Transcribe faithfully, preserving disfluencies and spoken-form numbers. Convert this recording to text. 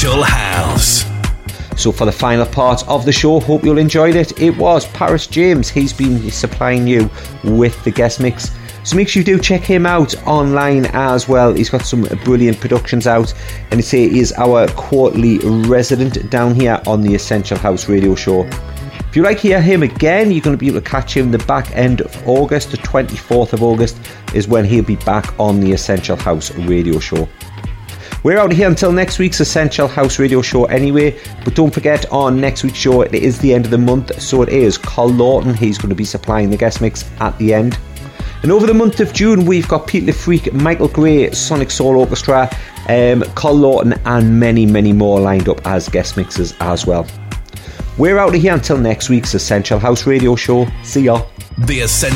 Essential House. So for the final part of the show, hope you all enjoyed it. It was Paris James. He's been supplying you with the guest mix. So make sure you do check him out online as well. He's got some brilliant productions out, and he say he is our quarterly resident down here on the Essential House radio show. If you like to hear him again, you're going to be able to catch him the back end of August. The twenty-fourth of August is when he'll be back on the Essential House radio show. We're out of here until next week's Essential House radio show anyway, but don't forget, on next week's show it is the end of the month, so it is Carl Lawton. He's going to be supplying the guest mix at the end. And over the month of June, we've got Pete Le Freak, Michael Gray, Sonic Soul Orchestra, um, Carl Lawton, and many, many more lined up as guest mixes as well. We're out of here until next week's Essential House radio show. See ya. The Essential